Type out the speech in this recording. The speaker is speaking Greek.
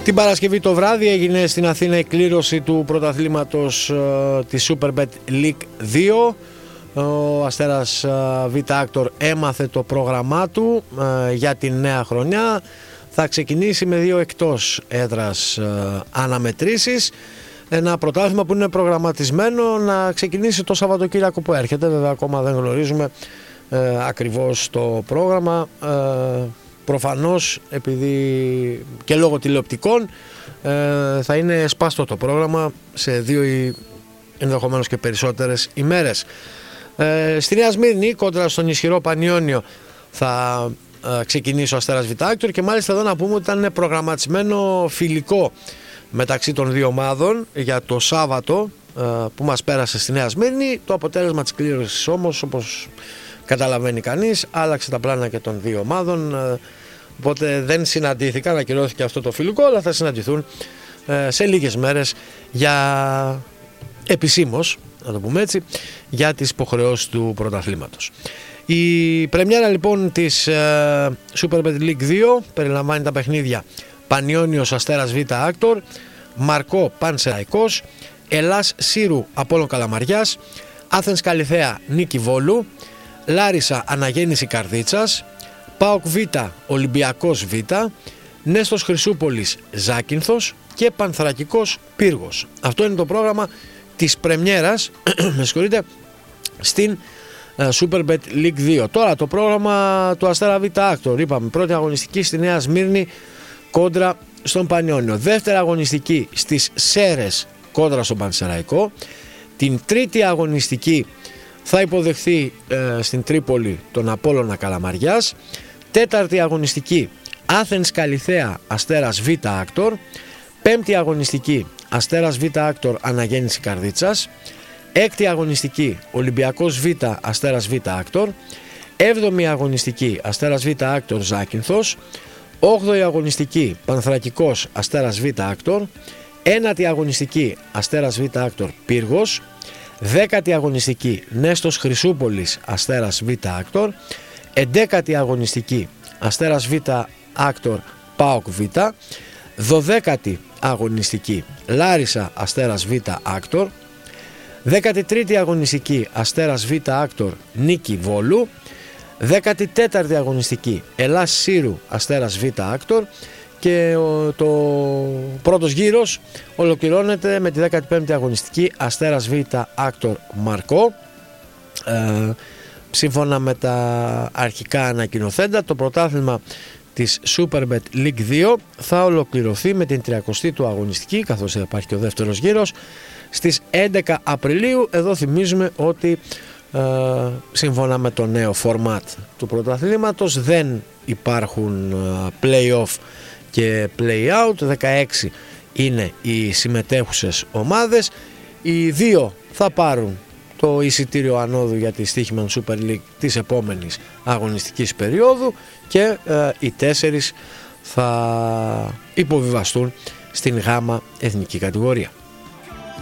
Την Παρασκευή το βράδυ έγινε στην Αθήνα η κλήρωση του πρωταθλήματος της Superbet League 2. Ο Αστέρας Β' Άκτορ έμαθε το πρόγραμμά του για την νέα χρονιά. Θα ξεκινήσει με 2 εκτός έδρας αναμετρήσεις. Ένα πρωτάθλημα που είναι προγραμματισμένο να ξεκινήσει το Σαββατοκύριακο που έρχεται. Βέβαια ακόμα δεν γνωρίζουμε ακριβώς το πρόγραμμα. Προφανώς επειδή και λόγω τηλεοπτικών θα είναι σπάστο το πρόγραμμα σε 2 ή ενδεχομένως και περισσότερες ημέρες. Στη Νέα Σμύρνη κόντρα στον ισχυρό Πανιόνιο θα ξεκινήσει ο Αστέρας Β' Άκτορ και μάλιστα εδώ να πούμε ότι ήταν προγραμματισμένο φιλικό μεταξύ των δύο ομάδων για το Σάββατο που μας πέρασε στη Νέα Σμύρνη. Το αποτέλεσμα της κλήρωσης όμως, όπως καταλαβαίνει κανείς, άλλαξε τα πλάνα και των δύο ομάδων, οπότε δεν συναντήθηκαν, ακυρώθηκε αυτό το φιλικό, αλλά θα συναντηθούν σε λίγες μέρες για επισήμως, να το πούμε έτσι, για τις υποχρεώσεις του πρωταθλήματος. Η πρεμιέρα λοιπόν της Superbet League 2 περιλαμβάνει τα παιχνίδια Πανιόνιος Αστέρας Β' Άκτορ, Μαρκό Πανσεραϊκός, Ελλάς Σύρου Απόλλων Καλαμαριάς, Άθενς Καλιθέα Νίκη Βόλου, Λάρισα Αναγέννηση Καρδίτσας, ΠΑΟΚ Β' Ολυμπιακός Β', Νέστος Χρυσούπολης Ζάκυνθος και Πανθρακικός Πύργος. Αυτό είναι το πρόγραμμα της πρεμιέρας με συγχωρείτε, στην Superbet League 2. Τώρα το πρόγραμμα του Αστέρα Β' Άκτορ. Είπαμε πρώτη αγωνιστική στη Νέα Σμύρνη κόντρα στον Πανιόνιο. Δεύτερη αγωνιστική στις Σέρες κόντρα στον Πανσεραϊκό. Την τρίτη αγωνιστική θα υποδεχθεί στην Τρίπολη τον Απόλλωνα Καλαμαριάς. Τέταρτη αγωνιστική Άθενς Καλιθέα Αστέρας Β' Άκτορ. Πέμπτη αγωνιστική Αστέρας Β' Άκτορ Αναγέννηση Καρδίτσας. Έκτη αγωνιστική Ολυμπιακός Β' Αστέρας Β' Άκτορ. Έβδομη αγωνιστική Αστέρας Β' Άκτορ Ζάκυνθος. Όγδοη αγωνιστική Πανθρακικός Αστέρας Β' Άκτορ. Ένατη αγωνιστική Αστέρας Β' Άκτορ Πύργος. Δέκατη αγωνιστική Νέστος Χρυσούπολης Αστέρας Β' Άκτορ. Εντέκατη αγωνιστική Αστέρας Β' Άκτορ ΠΑΟΚ Β'. Δωδέκατη αγωνιστική Λάρισα Αστέρας Β' Άκτορ. 13η αγωνιστική Αστέρας Β' Άκτορ Νίκη Βόλου. 14η αγωνιστική Ελλάς Σύρου Αστέρας Β' Άκτορ. Και το πρώτος γύρος ολοκληρώνεται με τη 15η αγωνιστική Αστέρας Β' Άκτορ Μαρκό. Σύμφωνα με τα αρχικά ανακοινωθέντα, το πρωτάθλημα της Superbet League 2 θα ολοκληρωθεί με την 30η του αγωνιστική, καθώς θα υπάρχει και ο δεύτερος γύρος, στις 11 Απριλίου. Εδώ θυμίζουμε ότι σύμφωνα με το νέο format του πρωταθλήματος δεν υπάρχουν play-off και play-out. 16 είναι οι συμμετέχουσες ομάδες. Οι δύο θα πάρουν το εισιτήριο ανόδου για τη Stoichman Super League της επόμενης αγωνιστικής περίοδου και οι 4 θα υποβιβαστούν στην γάμα εθνική κατηγορία.